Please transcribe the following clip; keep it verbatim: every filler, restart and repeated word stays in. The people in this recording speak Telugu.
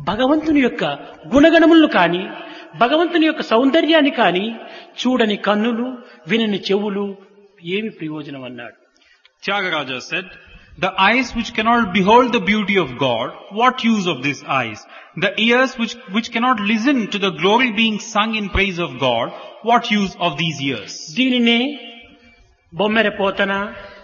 భగవంతుని యొక్క గుణగణములను కాని భగవంతుని యొక్క సౌందర్యాన్ని కాని చూడని కన్నులు వినని చెవులు ఏమి ప్రయోజనం అన్నాడు. Tyagaraja said, the eyes which cannot behold the beauty of God, what use of these eyes? The ears which, which cannot listen to the glory being sung in praise of God, what use of these ears? దీనినే బొమ్మెర పోతన